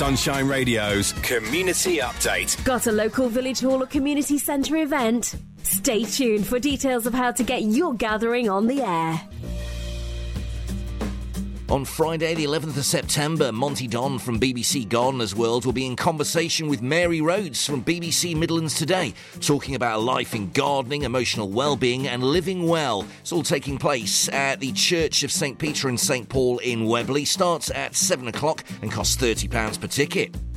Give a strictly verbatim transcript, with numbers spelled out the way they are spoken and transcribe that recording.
Sunshine Radio's Community Update. Got a local village hall or community centre event? Stay tuned for details of how to get your gathering on the air. On Friday, the eleventh of September, Monty Don from B B C Gardener's World will be in conversation with Mary Rhodes from B B C Midlands Today, talking about life in gardening, emotional well-being and living well. It's all taking place at the Church of St Peter and St Paul in Webley. Starts at seven o'clock and costs thirty pounds per ticket.